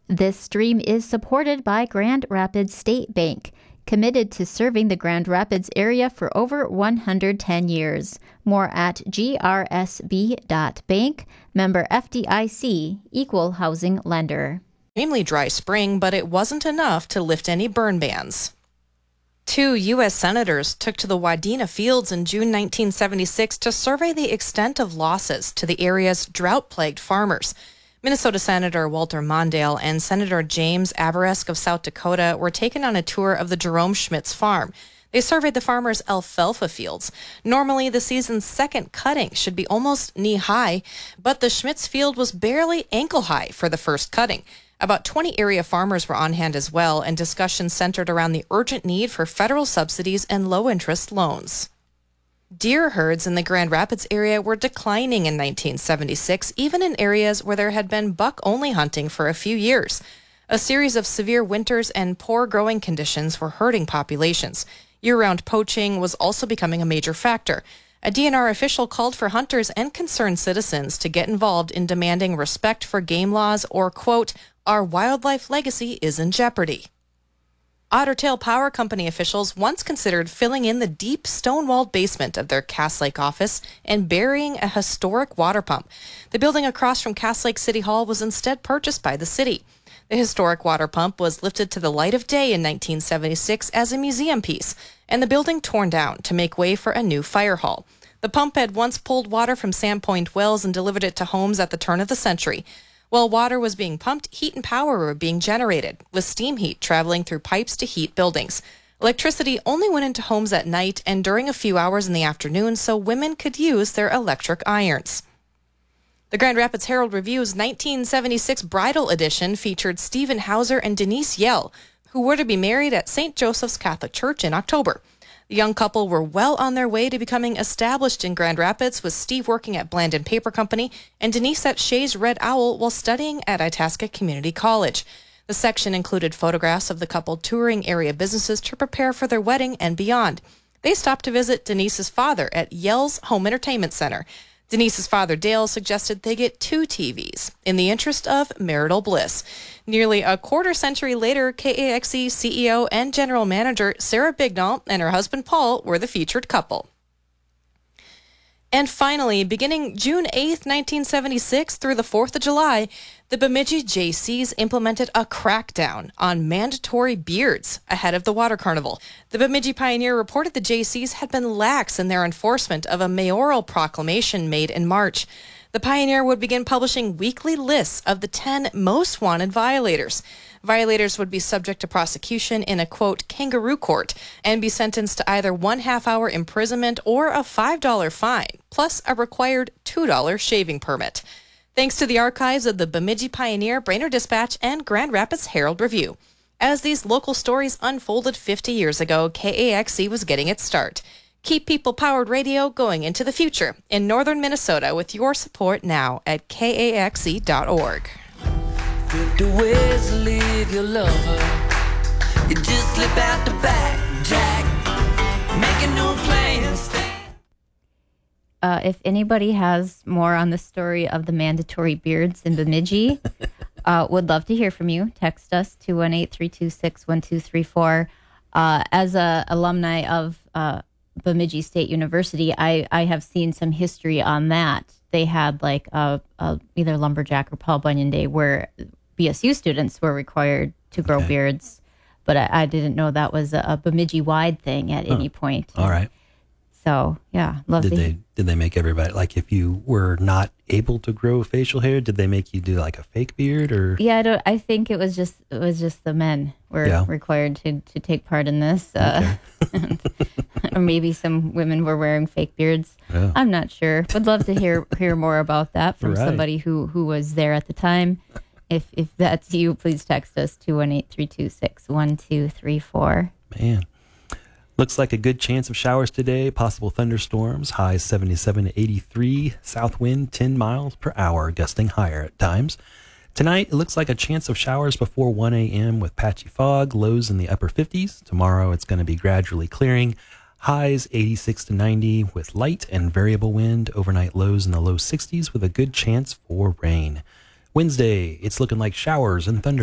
This stream is supported by Grand Rapids State Bank, committed to serving the Grand Rapids area for over 110 years. More at grsb.bank, member FDIC, equal housing lender. Extremely dry spring, but it wasn't enough to lift any burn bans. 2 U.S. senators took to the Wadena Fields in June 1976 to survey the extent of losses to the area's drought-plagued farmers. Minnesota Senator Walter Mondale and Senator James Abourezk of South Dakota were taken on a tour of the Jerome Schmitz farm. They surveyed the farmer's alfalfa fields. Normally, the season's second cutting should be almost knee-high, but the Schmitz field was barely ankle-high for the first cutting. About 20 area farmers were on hand as well, and discussions centered around the urgent need for federal subsidies and low-interest loans. Deer herds in the Grand Rapids area were declining in 1976, even in areas where there had been buck-only hunting for a few years. A series of severe winters and poor growing conditions were hurting populations. Year-round poaching was also becoming a major factor. A DNR official called for hunters and concerned citizens to get involved in demanding respect for game laws or, quote, "Our wildlife legacy is in jeopardy." Otter Tail Power Company officials once considered filling in the deep stone-walled basement of their Cass Lake office and burying a historic water pump. The building across from Cass Lake City Hall was instead purchased by the city. The historic water pump was lifted to the light of day in 1976 as a museum piece, and the building torn down to make way for a new fire hall. The pump had once pulled water from Sandpoint wells and delivered it to homes at the turn of the century. While water was being pumped, heat and power were being generated, with steam heat traveling through pipes to heat buildings. Electricity only went into homes at night and during a few hours in the afternoon so women could use their electric irons. The Grand Rapids Herald-Review's 1976 bridal edition featured Stephen Hauser and Denise Yell, who were to be married at St. Joseph's Catholic Church in October. The young couple were well on their way to becoming established in Grand Rapids, with Steve working at Blandon Paper Company and Denise at Shays Red Owl while studying at Itasca Community College. The section included photographs of the couple touring area businesses to prepare for their wedding and beyond. They stopped to visit Denise's father at Yell's Home Entertainment Center. Denise's father, Dale, suggested they get 2 TVs in the interest of marital bliss. Nearly a quarter century later, KAXE CEO and General Manager Sarah Bignall and her husband Paul were the featured couple. And finally, beginning June 8th, 1976 through the 4th of July, the Bemidji Jaycees implemented a crackdown on mandatory beards ahead of the Water Carnival. The Bemidji Pioneer reported the Jaycees had been lax in their enforcement of a mayoral proclamation made in March. The Pioneer would begin publishing weekly lists of the 10 most wanted violators. Violators would be subject to prosecution in a, quote, kangaroo court and be sentenced to either 1/2 hour imprisonment or a $5 fine, plus a required $2 shaving permit. Thanks to the archives of the Bemidji Pioneer, Brainerd Dispatch, and Grand Rapids Herald-Review. As these local stories unfolded 50 years ago, KAXE was getting its start. Keep people-powered radio going into the future in northern Minnesota with your support now at KAXE.org. 50 ways to leave your lover. You just slip out the back, Jack. Making no plans. If anybody has more on the story of the mandatory beards in Bemidji, would love to hear from you. Text us 218-326-1234. As a alumni of Bemidji State University, I have seen some history on that. They had like either Lumberjack or Paul Bunyan Day where BSU students were required to grow beards, but I didn't know that was a Bemidji-wide thing at any point. All right. So, yeah, Did they make everybody, like if you were not able to grow facial hair, did they make you do like a fake beard or? Yeah, I think it was just the men were required to take part in this. Or maybe some women were wearing fake beards. Yeah. I'm not sure. Would love to hear more about that from somebody who was there at the time. If that's you, please text us 218-326-1234. Man. Looks like a good chance of showers today. Possible thunderstorms. Highs 77 to 83. South wind 10 miles per hour, gusting higher at times. Tonight, it looks like a chance of showers before 1 a.m. with patchy fog. Lows in the upper 50s. Tomorrow, it's going to be gradually clearing. Highs 86 to 90 with light and variable wind. Overnight lows in the low 60s with a good chance for rain. Wednesday, it's looking like showers and thunder.